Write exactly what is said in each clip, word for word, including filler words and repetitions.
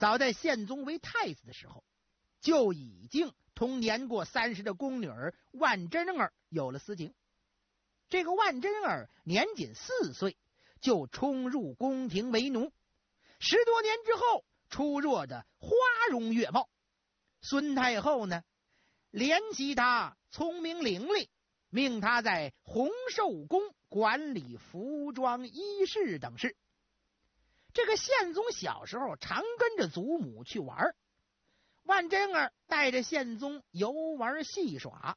早在宪宗为太子的时候，就已经同年过三十的宫女儿万贞儿有了私情。这个万贞儿年仅四岁，就冲入宫廷为奴，十多年之后出若的花容月貌。孙太后呢，怜惜他聪明伶俐，命他在弘寿宫管理服装衣饰等事。这个宪宗小时候常跟着祖母去玩，万贞儿带着宪宗游玩戏耍，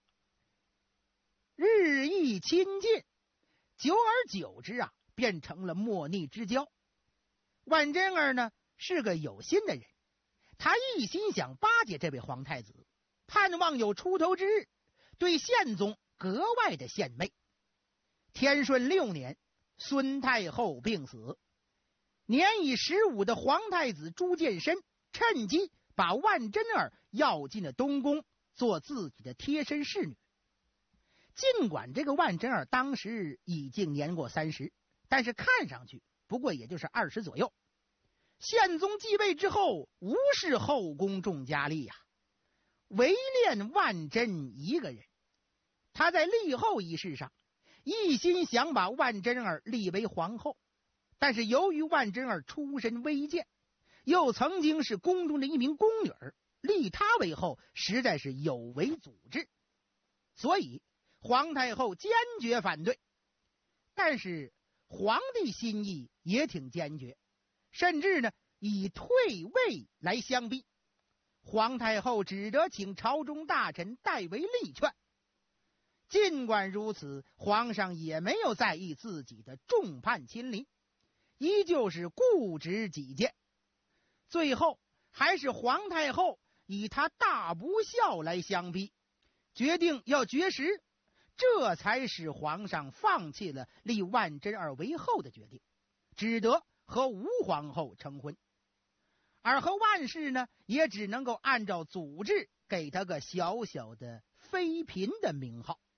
日益亲近，久而久之啊，变成了莫逆之交。万贞儿呢是个有心的人，他一心想巴结这位皇太子，盼望有出头之日，对宪宗格外的献媚。天顺六年，孙太后病死，年已十五的皇太子朱见深趁机把万贞儿要进了东宫，做自己的贴身侍女。尽管这个万贞儿当时已经年过三十，但是看上去不过也就是二十左右。宪宗继位之后，无视后宫众佳丽呀、啊，唯恋万贞一个人。他在立后一事上一心想把万贞儿立为皇后，但是由于万贞儿出身微贱，又曾经是宫中的一名宫女儿，立她为后实在是有违祖制，所以皇太后坚决反对。但是皇帝心意也挺坚决，甚至呢以退位来相逼。皇太后只得请朝中大臣代为力劝。尽管如此，皇上也没有在意自己的众叛亲离，依旧是固执己见。最后还是皇太后以他大不孝来相逼，决定要绝食，这才使皇上放弃了立万贞儿为后的决定，只得和吴皇后成婚。而和万氏呢，也只能够按照祖制给他个小小的妃嫔的名号。